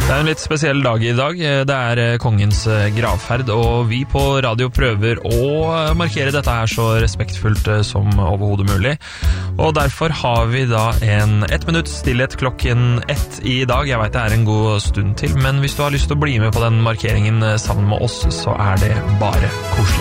Det er en litt spesiell dag i dag. Det er kongens gravferd, og vi på radio prøver å markere dette her så respektfullt som overhodet mulig. Og derfor har vi da en 1 minutt stillhet klokken 1 i dag. Jeg vet det er en god stund til, men hvis du har lyst til å bli med på den markeringen sammen med oss, så er det bare koselig.